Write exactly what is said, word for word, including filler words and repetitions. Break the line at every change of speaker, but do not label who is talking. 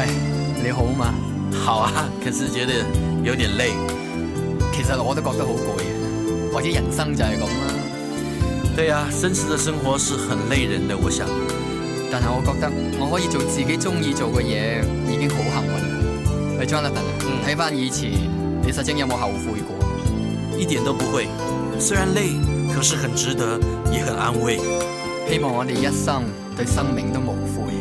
喂，你好嘛？
好啊，可是覺得有點累。
其實我都覺得好攰嘅，或者人生就係咁啦。
對啊，真實的生活是很累人的，我想。
但係我覺得我可以做自己中意做嘅嘢，已經好幸運啦。喂 Jonathan 啊，睇翻以前，你實證有冇後悔過？
一點都不會，雖然累，可是很值得，也很安慰。
希望我哋一生對生命都無悔。